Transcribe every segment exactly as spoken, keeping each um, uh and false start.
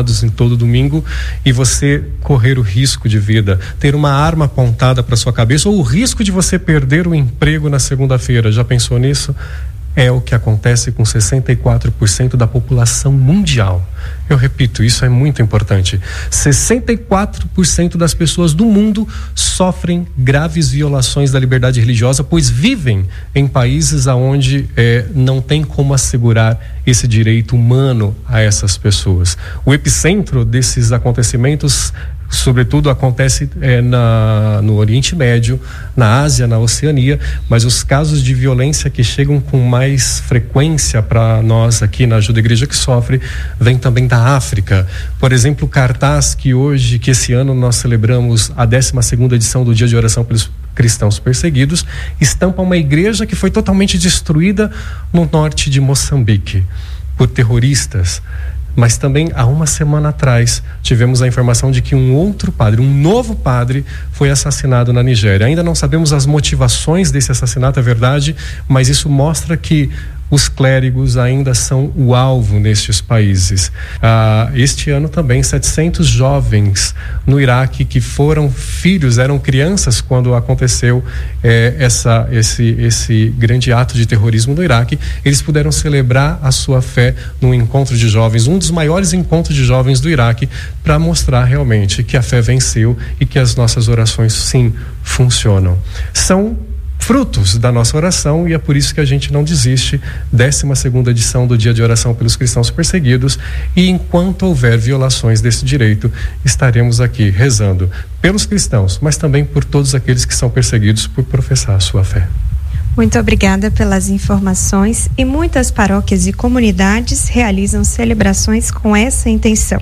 armados em todo domingo e você correr o risco de vida, ter uma arma apontada para sua cabeça, ou o risco de você perder o emprego na segunda-feira. Já pensou nisso? É o que acontece com sessenta e quatro por cento da população mundial. Eu repito, isso é muito importante. sessenta e quatro por cento das pessoas do mundo sofrem graves violações da liberdade religiosa, pois vivem em países onde é, não tem como assegurar esse direito humano a essas pessoas. O epicentro desses acontecimentos, sobretudo, acontece é, na, no Oriente Médio, na Ásia, na Oceania, mas os casos de violência que chegam com mais frequência para nós aqui na Ajuda Igreja que Sofre, vem também da África. Por exemplo, o cartaz que hoje, que esse ano nós celebramos a décima segunda edição do Dia de Oração pelos Cristãos Perseguidos, estampa uma igreja que foi totalmente destruída no norte de Moçambique por terroristas. Mas também, há uma semana atrás, tivemos a informação de que um outro padre, um novo padre, foi assassinado na Nigéria. Ainda não sabemos as motivações desse assassinato, é verdade, mas isso mostra que os clérigos ainda são o alvo nestes países. Ah, este ano também, setecentos jovens no Iraque que foram filhos, eram crianças quando aconteceu eh, essa, esse, esse grande ato de terrorismo no Iraque. Eles puderam celebrar a sua fé num encontro de jovens, um dos maiores encontros de jovens do Iraque, para mostrar realmente que a fé venceu e que as nossas orações, sim, funcionam. São frutos da nossa oração, e é por isso que a gente não desiste. Décima segunda edição do Dia de Oração pelos Cristãos Perseguidos, e enquanto houver violações desse direito, estaremos aqui rezando pelos cristãos, mas também por todos aqueles que são perseguidos por professar a sua fé. Muito obrigada pelas informações, e muitas paróquias e comunidades realizam celebrações com essa intenção.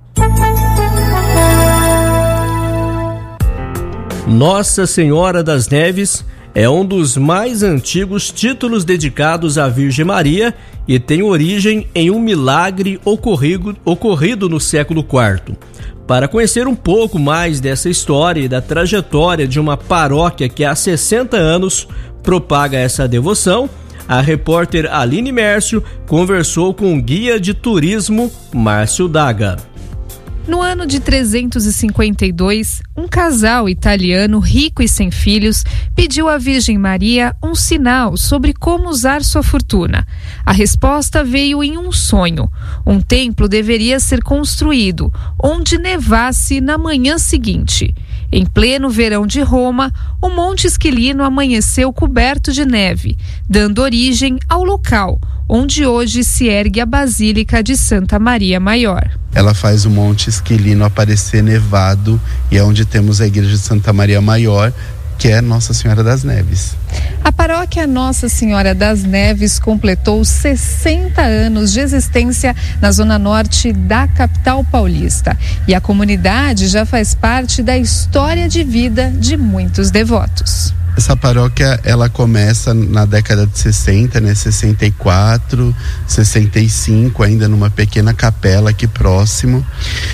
Nossa Senhora das Neves é um dos mais antigos títulos dedicados à Virgem Maria e tem origem em um milagre ocorrido, ocorrido no século quarto. Para conhecer um pouco mais dessa história e da trajetória de uma paróquia que há sessenta anos propaga essa devoção, a repórter Aline Mércio conversou com o guia de turismo Márcio Daga. No ano de trezentos e cinquenta e dois, um casal italiano rico e sem filhos pediu à Virgem Maria um sinal sobre como usar sua fortuna. A resposta veio em um sonho. Um templo deveria ser construído, onde nevasse na manhã seguinte. Em pleno verão de Roma, o Monte Esquilino amanheceu coberto de neve, dando origem ao local onde hoje se ergue a Basílica de Santa Maria Maior. Ela faz o Monte Esquilino aparecer nevado, e é onde temos a Igreja de Santa Maria Maior, que é Nossa Senhora das Neves. A paróquia Nossa Senhora das Neves completou sessenta anos de existência na zona norte da capital paulista, e a comunidade já faz parte da história de vida de muitos devotos. Essa paróquia, ela começa na década de sessenta, né? sessenta e quatro, sessenta e cinco, ainda numa pequena capela aqui próximo.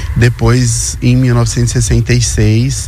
Depois, em mil novecentos e sessenta e seis,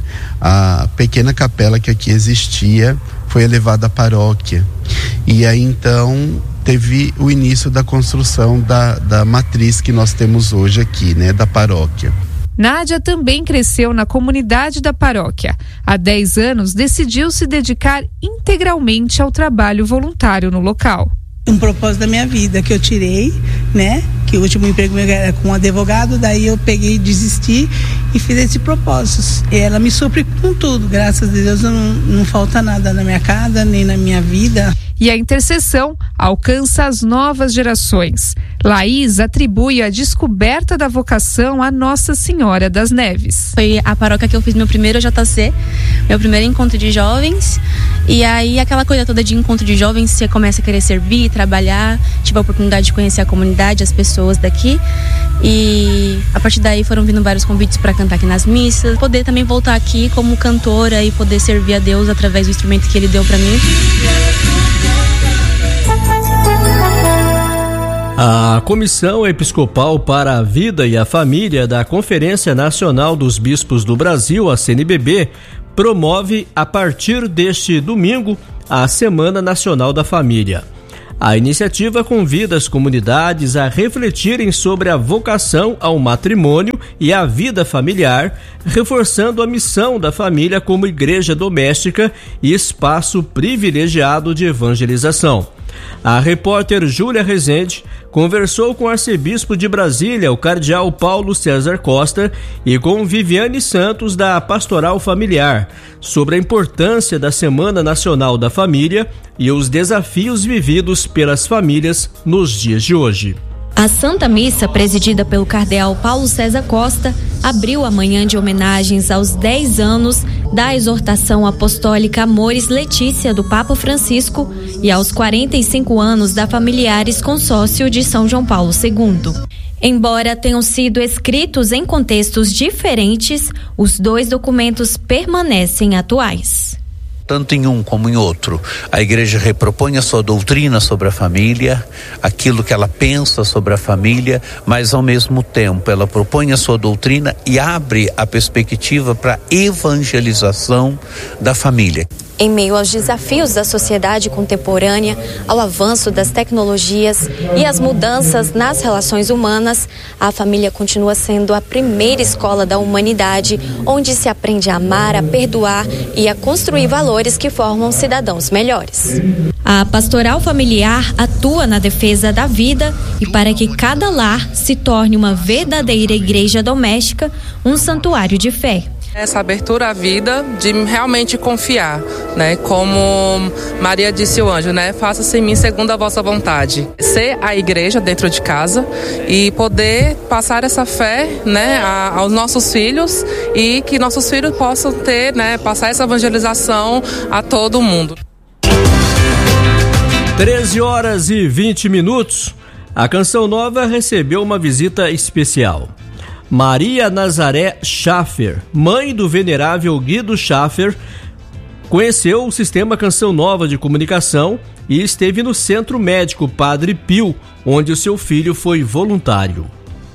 a pequena capela que aqui existia foi elevada à paróquia. E aí, então, teve o início da construção da, da matriz que nós temos hoje aqui, né? Da paróquia. Nádia também cresceu na comunidade da paróquia. Há dez anos, decidiu se dedicar integralmente ao trabalho voluntário no local. Um propósito da minha vida que eu tirei, né? Que o último emprego meu era com um advogado, daí eu peguei, desisti e fiz esse propósito. E ela me supre com tudo, graças a Deus, não, não falta nada na minha casa, nem na minha vida. E a intercessão alcança as novas gerações. Laís atribui a descoberta da vocação a Nossa Senhora das Neves. Foi a paróquia que eu fiz meu primeiro J C, meu primeiro encontro de jovens. E aí aquela coisa toda de encontro de jovens, você começa a querer servir, trabalhar. Tive a oportunidade de conhecer a comunidade, as pessoas daqui. E a partir daí foram vindo vários convites para cantar aqui nas missas. Poder também voltar aqui como cantora e poder servir a Deus através do instrumento que Ele deu para mim. A Comissão Episcopal para a Vida e a Família da Conferência Nacional dos Bispos do Brasil, a C N B B, promove a partir deste domingo a Semana Nacional da Família. A iniciativa convida as comunidades a refletirem sobre a vocação ao matrimônio e à vida familiar, reforçando a missão da família como igreja doméstica e espaço privilegiado de evangelização. A repórter Júlia Rezende conversou com o arcebispo de Brasília, o cardeal Paulo César Costa, e com Viviane Santos, da Pastoral Familiar, sobre a importância da Semana Nacional da Família e os desafios vividos pelas famílias nos dias de hoje. A Santa Missa, presidida pelo cardeal Paulo César Costa, abriu a manhã de homenagens aos dez anos da exortação apostólica Amoris Letícia do Papa Francisco e aos quarenta e cinco anos da Familiares Consórcio de São João Paulo segundo. Embora tenham sido escritos em contextos diferentes, os dois documentos permanecem atuais. Tanto em um como em outro, a igreja repropõe a sua doutrina sobre a família, aquilo que ela pensa sobre a família, mas ao mesmo tempo ela propõe a sua doutrina e abre a perspectiva para a evangelização da família. Em meio aos desafios da sociedade contemporânea, ao avanço das tecnologias e às mudanças nas relações humanas, a família continua sendo a primeira escola da humanidade, onde se aprende a amar, a perdoar e a construir valores que formam cidadãos melhores. A pastoral familiar atua na defesa da vida e para que cada lar se torne uma verdadeira igreja doméstica, um santuário de fé. Essa abertura à vida de realmente confiar, né? Como Maria disse o anjo, né? Faça-se em mim segundo a vossa vontade. Ser a igreja dentro de casa e poder passar essa fé, né? A, aos nossos filhos e que nossos filhos possam ter, né? Passar essa evangelização a todo mundo. treze horas e vinte minutos. A Canção Nova recebeu uma visita especial. Maria Nazaré Schaffer, mãe do venerável Guido Schaffer, conheceu o Sistema Canção Nova de Comunicação e esteve no Centro Médico Padre Pio, onde o seu filho foi voluntário.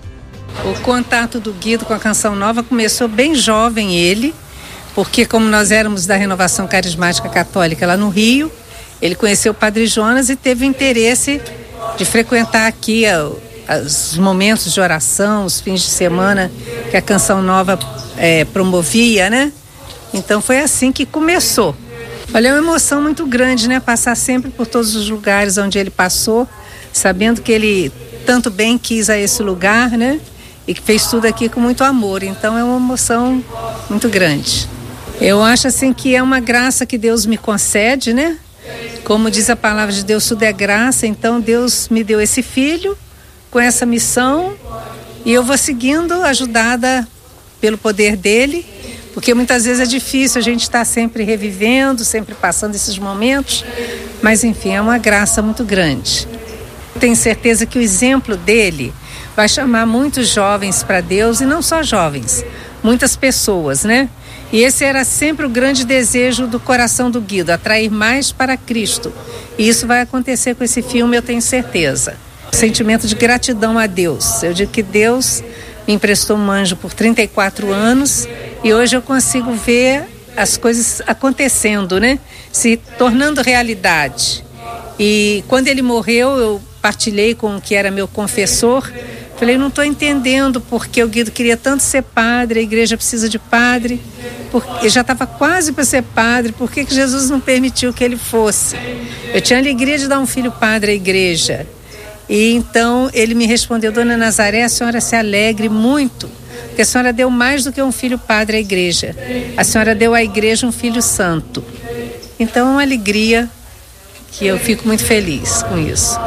O contato do Guido com a Canção Nova começou bem jovem ele, porque como nós éramos da Renovação Carismática Católica lá no Rio, ele conheceu o Padre Jonas e teve o interesse de frequentar aqui a os momentos de oração, os fins de semana que a Canção Nova é, promovia, né? Então foi assim que começou. Olha, é uma emoção muito grande, né? Passar sempre por todos os lugares onde ele passou, sabendo que ele tanto bem quis a esse lugar, né? E que fez tudo aqui com muito amor. Então é uma emoção muito grande. Eu acho assim que é uma graça que Deus me concede, né? Como diz a palavra de Deus, tudo é graça. Então Deus me deu esse filho com essa missão e eu vou seguindo, ajudada pelo poder dele, porque muitas vezes é difícil a gente estar sempre revivendo, sempre passando esses momentos, mas enfim, é uma graça muito grande. Tenho certeza que o exemplo dele vai chamar muitos jovens para Deus, e não só jovens, muitas pessoas, né? E esse era sempre o grande desejo do coração do Guido, atrair mais para Cristo, e isso vai acontecer com esse filme, eu tenho certeza. Sentimento de gratidão a Deus. Eu digo que Deus me emprestou um anjo por trinta e quatro anos e hoje eu consigo ver as coisas acontecendo, né? Se tornando realidade. E quando ele morreu, eu partilhei com o que era meu confessor. Falei, não estou entendendo porque o Guido queria tanto ser padre, a igreja precisa de padre, porque ele já estava quase para ser padre, por que que Jesus não permitiu que ele fosse? Eu tinha alegria de dar um filho padre à igreja. E então ele me respondeu, Dona Nazaré, a senhora se alegre muito, porque a senhora deu mais do que um filho padre à igreja. A senhora deu à igreja um filho santo. Então é uma alegria que eu fico muito feliz com isso.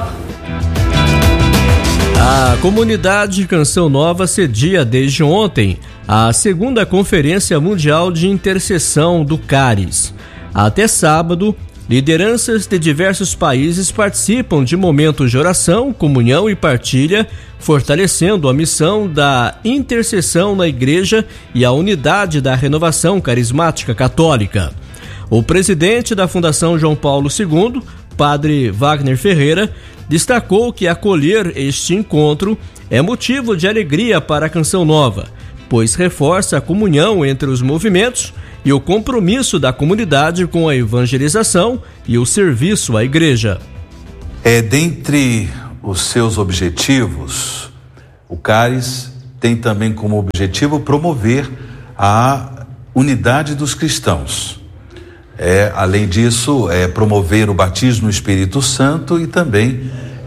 A comunidade Canção Nova cedia desde ontem a segunda Conferência Mundial de Intercessão do Cáris. Até sábado, lideranças de diversos países participam de momentos de oração, comunhão e partilha, fortalecendo a missão da intercessão na igreja e a unidade da renovação carismática católica. O presidente da Fundação João Paulo segundo, Padre Wagner Ferreira, destacou que acolher este encontro é motivo de alegria para a Canção Nova, pois reforça a comunhão entre os movimentos e o compromisso da comunidade com a evangelização e o serviço à igreja. É, dentre os seus objetivos, o CARES tem também como objetivo promover a unidade dos cristãos. É, além disso, é promover o batismo no Espírito Santo e também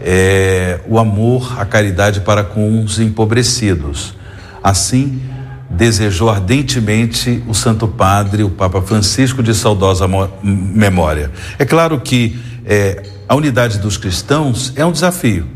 é, o amor, a caridade para com os empobrecidos. Assim, desejou ardentemente o Santo Padre, o Papa Francisco, de saudosa memória. É claro que é, a unidade dos cristãos é um desafio.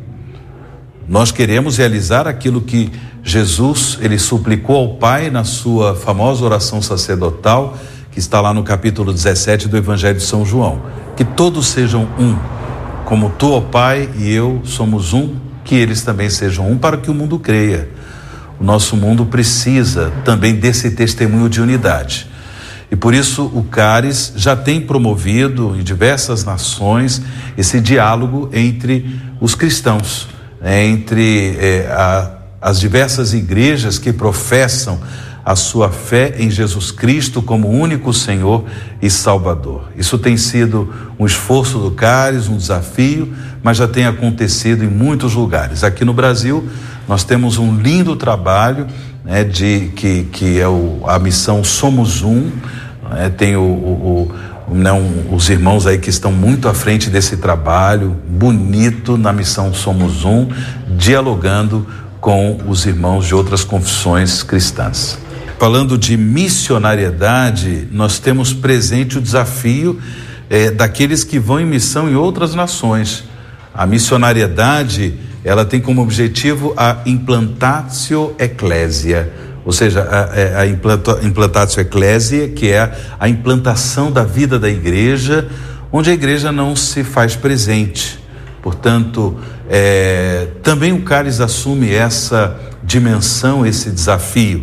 Nós queremos realizar aquilo que Jesus, ele suplicou ao Pai na sua famosa oração sacerdotal, que está lá no capítulo dezessete do Evangelho de São João. Que todos sejam um, como tu, ó Pai, e eu somos um, que eles também sejam um, para que o mundo creia. O nosso mundo precisa também desse testemunho de unidade. E por isso o CARES já tem promovido em diversas nações esse diálogo entre os cristãos, né, entre eh, a, as diversas igrejas que professam a sua fé em Jesus Cristo como único Senhor e Salvador. Isso tem sido um esforço do CARES, um desafio, mas já tem acontecido em muitos lugares. Aqui no Brasil, nós temos um lindo trabalho, né, de, que, que é o, a missão Somos Um, né, tem o, o, o, não, os irmãos aí que estão muito à frente desse trabalho, bonito, na missão Somos Um, dialogando com os irmãos de outras confissões cristãs. Falando de missionariedade, nós temos presente o desafio eh, daqueles que vão em missão em outras nações. A missionariedade, ela tem como objetivo a implantatio ecclesia, ou seja, a, a implanta, implantatio ecclesia, que é a, a implantação da vida da igreja, onde a igreja não se faz presente. Portanto, é, também o CARES assume essa dimensão, esse desafio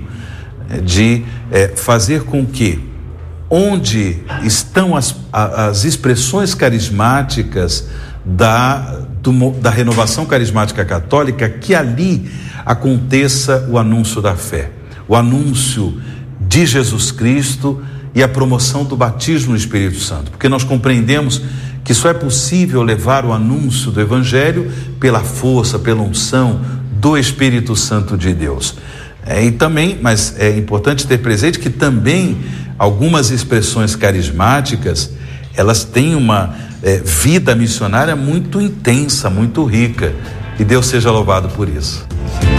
de é, fazer com que onde estão as, as expressões carismáticas da, do, da renovação carismática católica, que ali aconteça o anúncio da fé, o anúncio de Jesus Cristo e a promoção do batismo no Espírito Santo, porque nós compreendemos que só é possível levar o anúncio do Evangelho pela força, pela unção do Espírito Santo de Deus. É, e também, mas é importante ter presente que também algumas expressões carismáticas, elas têm uma é, vida missionária muito intensa, muito rica, e Deus seja louvado por isso.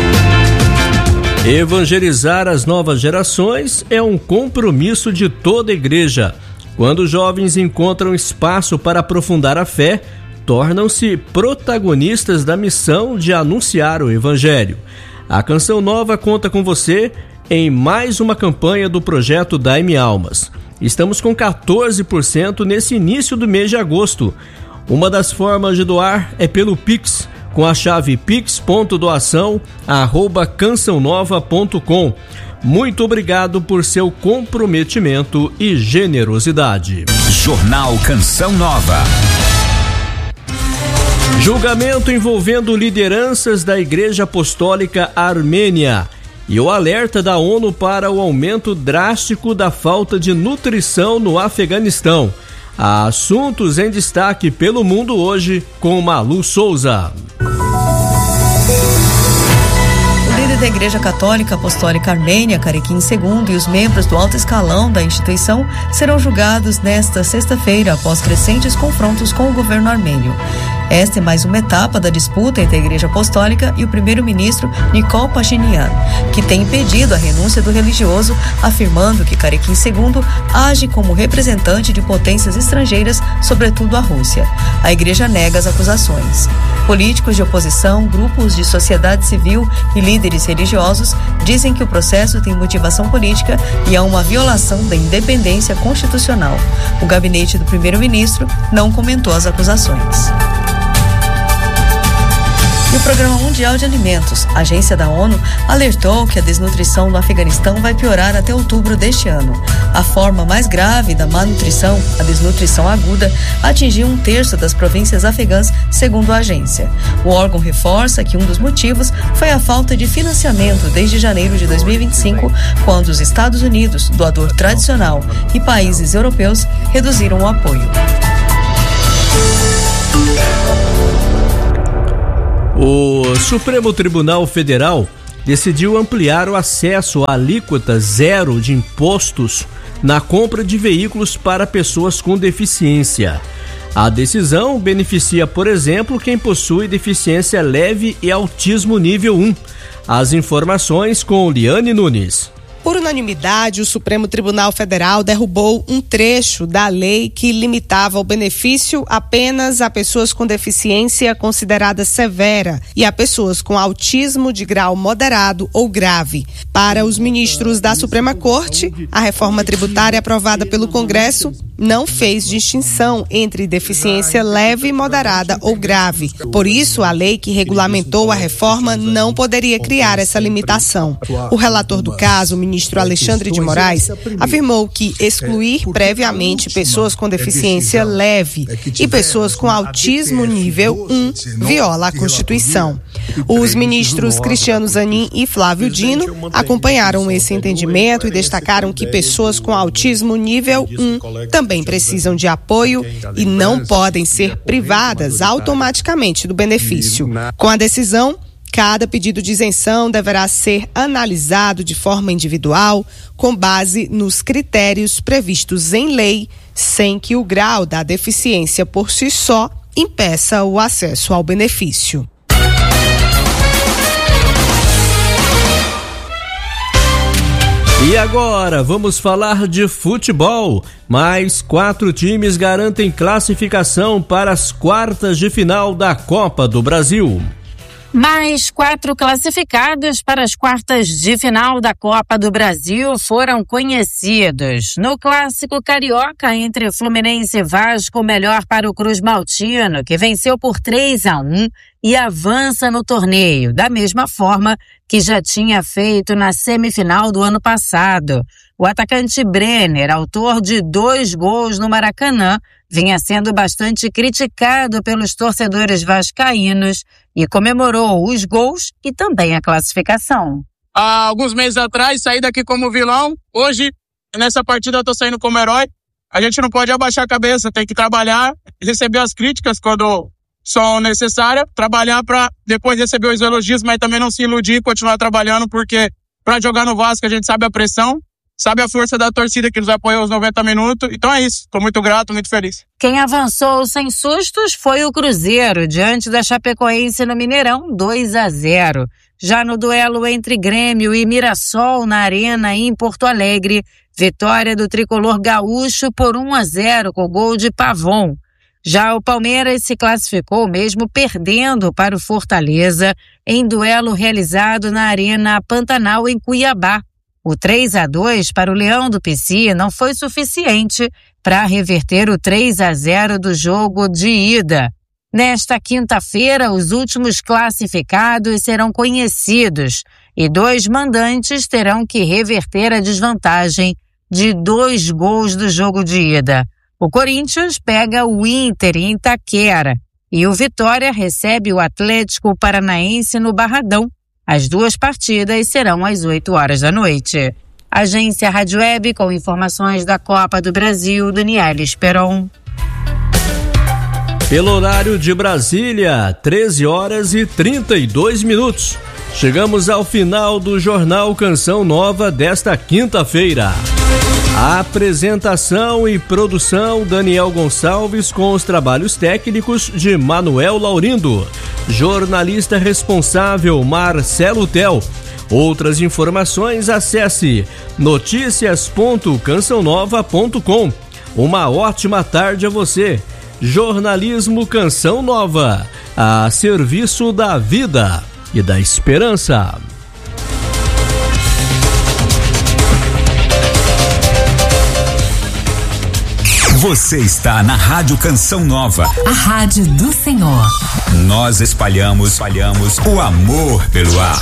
Evangelizar as novas gerações é um compromisso de toda a igreja. Quando os jovens encontram espaço para aprofundar a fé, tornam-se protagonistas da missão de anunciar o Evangelho. A Canção Nova conta com você em mais uma campanha do projeto Dai-me Almas. Estamos com quatorze por cento nesse início do mês de agosto. Uma das formas de doar é pelo Pix, com a chave pix ponto doação arroba canção nova ponto com. Muito obrigado por seu comprometimento e generosidade. Jornal Canção Nova. Julgamento envolvendo lideranças da Igreja Apostólica Armênia e o alerta da ONU para o aumento drástico da falta de nutrição no Afeganistão. Assuntos em destaque pelo mundo hoje com Malu Souza. O líder da Igreja Católica Apostólica Armênia, Carequim segundo, e os membros do alto escalão da instituição serão julgados nesta sexta-feira após crescentes confrontos com o governo armênio. Esta é mais uma etapa da disputa entre a Igreja Apostólica e o primeiro-ministro Nikol Pashinyan, que tem impedido a renúncia do religioso, afirmando que Carequim segundo age como representante de potências estrangeiras, sobretudo a Rússia. A Igreja nega as acusações. Políticos de oposição, grupos de sociedade civil e líderes religiosos dizem que o processo tem motivação política e há uma violação da independência constitucional. O gabinete do primeiro-ministro não comentou as acusações. E o Programa Mundial de Alimentos, agência da ONU, alertou que a desnutrição no Afeganistão vai piorar até outubro deste ano. A forma mais grave da má nutrição, a desnutrição aguda, atingiu um terço das províncias afegãs, segundo a agência. O órgão reforça que um dos motivos foi a falta de financiamento desde janeiro de dois mil e vinte e cinco, quando os Estados Unidos, doador tradicional, e países europeus reduziram o apoio. Supremo Tribunal Federal decidiu ampliar o acesso à alíquota zero de impostos na compra de veículos para pessoas com deficiência. A decisão beneficia, por exemplo, quem possui deficiência leve e autismo nível um. As informações com Liane Nunes. Por unanimidade, o Supremo Tribunal Federal derrubou um trecho da lei que limitava o benefício apenas a pessoas com deficiência considerada severa e a pessoas com autismo de grau moderado ou grave. Para os ministros da Suprema Corte, a reforma tributária aprovada pelo Congresso não fez distinção entre deficiência leve, moderada ou grave. Por isso, a lei que regulamentou a reforma não poderia criar essa limitação. O relator do caso, o ministro Alexandre de Moraes, afirmou que excluir previamente pessoas com deficiência leve e pessoas com autismo nível um viola a Constituição. Os ministros Cristiano Zanin e Flávio Dino acompanharam esse entendimento e destacaram que pessoas com autismo nível um também precisam de apoio e não podem ser privadas automaticamente do benefício. Com a decisão, cada pedido de isenção deverá ser analisado de forma individual, com base nos critérios previstos em lei, sem que o grau da deficiência por si só impeça o acesso ao benefício. E agora, vamos falar de futebol. Mais quatro times garantem classificação para as quartas de final da Copa do Brasil. Mais quatro classificados para as quartas de final da Copa do Brasil foram conhecidos. No clássico carioca entre Fluminense e Vasco, melhor para o Cruz Maltino, que venceu por três a um e avança no torneio, da mesma forma que já tinha feito na semifinal do ano passado. O atacante Brenner, autor de dois gols no Maracanã, vinha sendo bastante criticado pelos torcedores vascaínos e comemorou os gols e também a classificação. Há alguns meses atrás, saí daqui como vilão. Hoje, nessa partida, eu tô saindo como herói. A gente não pode abaixar a cabeça, tem que trabalhar, receber as críticas quando são necessárias, trabalhar para depois receber os elogios, mas também não se iludir e continuar trabalhando, porque para jogar no Vasco a gente sabe a pressão, sabe a força da torcida que nos apoiou os noventa minutos. Então é isso, estou muito grato, muito feliz. Quem avançou sem sustos foi o Cruzeiro, diante da Chapecoense no Mineirão, dois a zero. Já no duelo entre Grêmio e Mirassol na Arena em Porto Alegre, vitória do tricolor gaúcho por um a zero com gol de Pavon. Já o Palmeiras se classificou mesmo perdendo para o Fortaleza em duelo realizado na Arena Pantanal em Cuiabá. O três a dois para o Leão do Pici não foi suficiente para reverter o três a zero do jogo de ida. Nesta quinta-feira, os últimos classificados serão conhecidos e dois mandantes terão que reverter a desvantagem de dois gols do jogo de ida. O Corinthians pega o Inter em Itaquera e o Vitória recebe o Atlético Paranaense no Barradão. As duas partidas serão às oito horas da noite. Agência Rádio Web com informações da Copa do Brasil, Daniela Esperon. Pelo horário de Brasília, treze horas e trinta e dois minutos. Chegamos ao final do Jornal Canção Nova desta quinta-feira. A apresentação e produção Daniel Gonçalves com os trabalhos técnicos de Manuel Laurindo. Jornalista responsável Marcelo Tel. Outras informações acesse noticias ponto canção nova ponto com. Uma ótima tarde a você. Jornalismo Canção Nova, a serviço da vida e da esperança. Você está na Rádio Canção Nova, a rádio do Senhor. Nós espalhamos, espalhamos o amor pelo ar.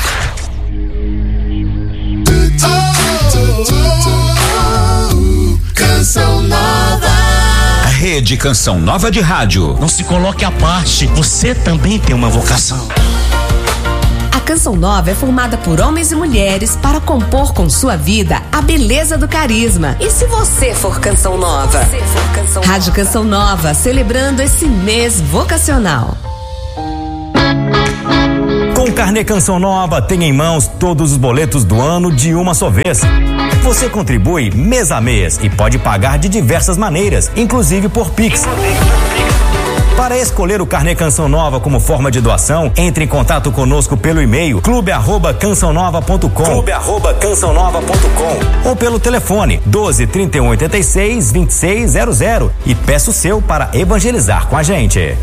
Oh, oh, oh, Canção Nova. Rede Canção Nova de Rádio. Não se coloque à parte, você também tem uma vocação. A Canção Nova é formada por homens e mulheres para compor com sua vida a beleza do carisma. E se você for Canção Nova? Se você for Canção Rádio Nova. Canção Nova, celebrando esse mês vocacional. Com o Carnê Canção Nova, tem em mãos todos os boletos do ano de uma só vez. Você contribui mês a mês e pode pagar de diversas maneiras, inclusive por Pix. Para escolher o Carnê Canção Nova como forma de doação, entre em contato conosco pelo e-mail clube arroba canção nova ponto com clube arroba canção nova ponto com ou pelo telefone doze, trinta e um, oitenta e seis, vinte e seis zero zero e peça o seu para evangelizar com a gente.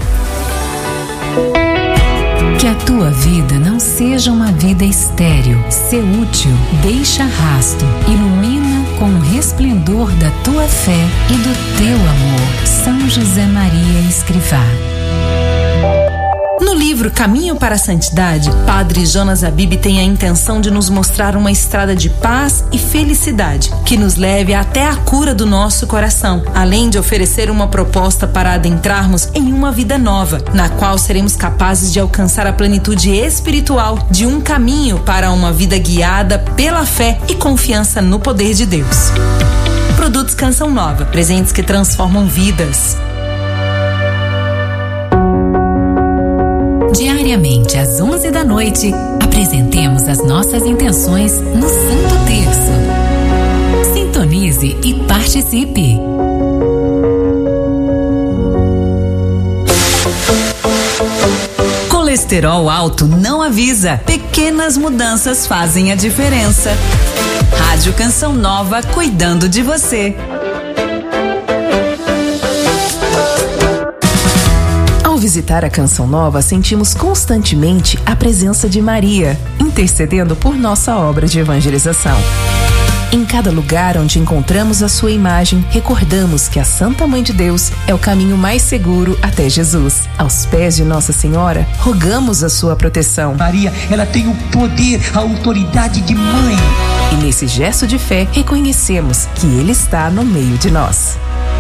Que a tua vida não seja uma vida estéril. Ser útil, deixa rastro, ilumina com o resplendor da tua fé e do teu amor. São José Maria Escrivá. No livro Caminho para a Santidade, Padre Jonas Abib tem a intenção de nos mostrar uma estrada de paz e felicidade, que nos leve até a cura do nosso coração, além de oferecer uma proposta para adentrarmos em uma vida nova, na qual seremos capazes de alcançar a plenitude espiritual de um caminho para uma vida guiada pela fé e confiança no poder de Deus. Produtos Canção Nova, presentes que transformam vidas. Diariamente às onze da noite, apresentemos as nossas intenções no Santo Terço. Sintonize e participe. Colesterol alto não avisa. Pequenas mudanças fazem a diferença. Rádio Canção Nova, cuidando de você. Ao visitar a Canção Nova, sentimos constantemente a presença de Maria, intercedendo por nossa obra de evangelização. Em cada lugar onde encontramos a sua imagem, recordamos que a Santa Mãe de Deus é o caminho mais seguro até Jesus. Aos pés de Nossa Senhora, rogamos a sua proteção. Maria, ela tem o poder, a autoridade de mãe. E nesse gesto de fé, reconhecemos que Ele está no meio de nós.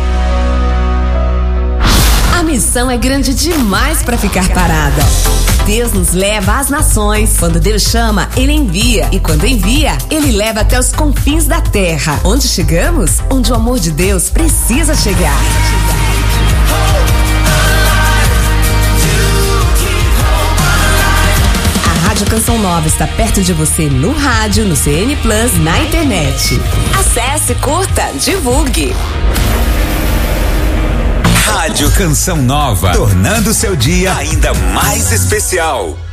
A missão é grande demais para ficar parada. Deus nos leva às nações. Quando Deus chama, Ele envia. E quando envia, Ele leva até os confins da terra. Onde chegamos? Onde o amor de Deus precisa chegar. A Rádio Canção Nova está perto de você no rádio, no C N Plus, na internet. Acesse, curta, divulgue. Rádio Canção Nova, tornando seu dia ainda mais especial.